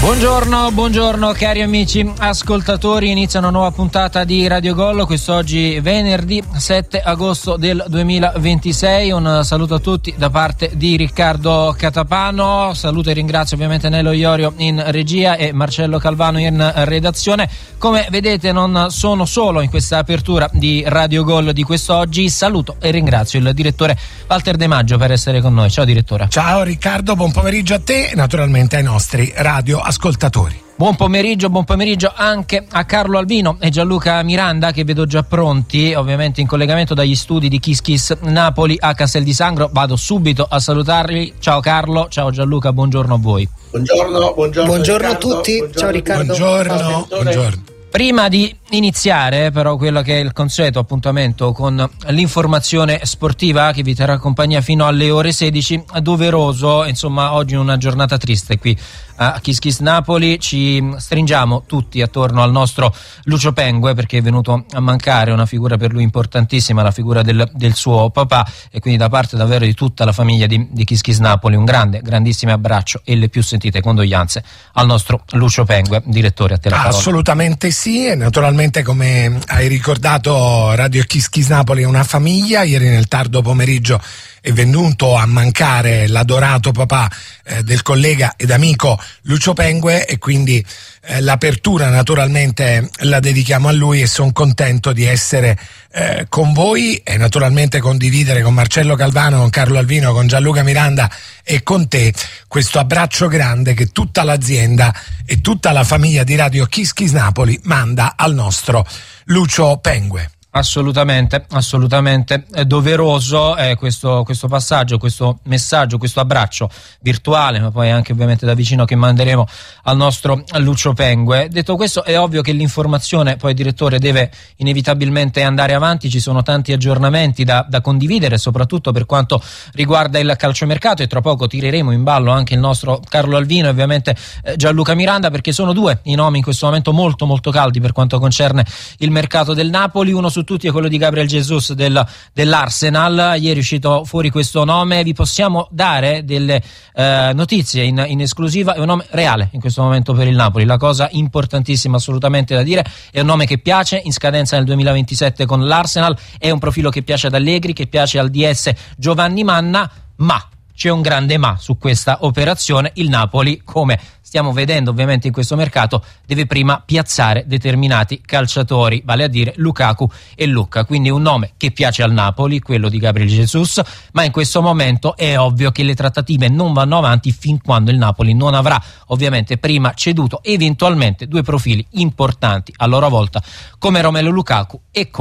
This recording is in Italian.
Buongiorno cari amici ascoltatori, inizia una nuova puntata di Radio Gol, quest'oggi venerdì 7 agosto del 2026. Un saluto a tutti da parte di Riccardo Catapano, saluto e ringrazio ovviamente Nello Iorio in regia e Marcello Calvano in redazione. Come vedete non sono solo in questa apertura di Radio Gol di quest'oggi, saluto e ringrazio il direttore Walter De Maggio per essere con noi. Ciao direttore. Ciao Riccardo, buon pomeriggio a te e naturalmente ai nostri radio ascoltatori. Buon pomeriggio anche a Carlo Albino e Gianluca Miranda, che vedo già pronti, ovviamente in collegamento dagli studi di Kiss Kiss Napoli a Castel di Sangro. Vado subito a salutarli. Ciao Carlo, ciao Gianluca, buongiorno a voi. Buongiorno a tutti. Ciao Riccardo. Buongiorno. Prima di iniziare però quello che è il consueto appuntamento con l'informazione sportiva che vi terrà compagnia fino alle ore 16, doveroso, insomma oggi una giornata triste qui a Kiss Kiss Napoli, ci stringiamo tutti attorno al nostro Lucio Pengue perché è venuto a mancare una figura per lui importantissima, la figura del suo papà, e quindi da parte davvero di tutta la famiglia di Kiss Kiss Napoli un grandissimo abbraccio e le più sentite condoglianze al nostro Lucio Pengue. Direttore, a te la parola. Assolutamente sì, e naturalmente come hai ricordato Radio Kiss Kiss Napoli è una famiglia. Ieri nel tardo pomeriggio è venuto a mancare l'adorato papà del collega ed amico Lucio Pengue, e quindi l'apertura naturalmente la dedichiamo a lui, e sono contento di essere con voi e naturalmente condividere con Marcello Calvano, con Carlo Albino, con Gianluca Miranda e con te questo abbraccio grande che tutta l'azienda e tutta la famiglia di Radio Kiss Kiss Napoli manda al nostro Lucio Pengue. Assolutamente è doveroso questo passaggio, questo messaggio, questo abbraccio virtuale, ma poi anche ovviamente da vicino, che manderemo al nostro Lucio Pengue. Detto questo, è ovvio che l'informazione poi, direttore, deve inevitabilmente andare avanti. Ci sono tanti aggiornamenti da condividere, soprattutto per quanto riguarda il calciomercato, e tra poco tireremo in ballo anche il nostro Carlo Albino e ovviamente Gianluca Miranda, perché sono due i nomi in questo momento molto molto caldi per quanto concerne il mercato del Napoli. Uno su tutti è quello di Gabriel Jesus dell'Arsenal. Ieri è uscito fuori questo nome, vi possiamo dare delle notizie in esclusiva. È un nome reale in questo momento per il Napoli, la cosa importantissima assolutamente da dire. È un nome che piace, in scadenza nel 2027 con l'Arsenal, è un profilo che piace ad Allegri, che piace al DS Giovanni Manna, ma c'è un grande ma su questa operazione. Il Napoli, come stiamo vedendo ovviamente in questo mercato, deve prima piazzare determinati calciatori, vale a dire Lukaku e Lucca. Quindi un nome che piace al Napoli, quello di Gabriel Jesus, ma in questo momento è ovvio che le trattative non vanno avanti fin quando il Napoli non avrà ovviamente prima ceduto eventualmente due profili importanti a loro volta come Romelu Lukaku e